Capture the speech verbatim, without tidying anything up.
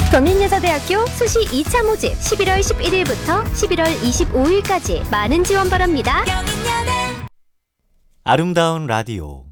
경인여자대학교 수시 이 차 모집 십일월 십일일부터 십일월 이십오일까지 많은 지원 바랍니다. 아름다운 라디오